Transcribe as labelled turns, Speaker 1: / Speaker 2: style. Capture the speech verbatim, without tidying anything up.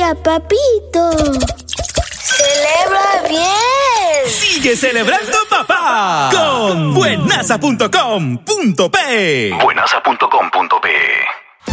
Speaker 1: Mira, papito. ¡Celebra bien!
Speaker 2: ¡Sigue celebrando, papá! Con buenaza punto com punto pe.
Speaker 3: buenaza punto com punto pe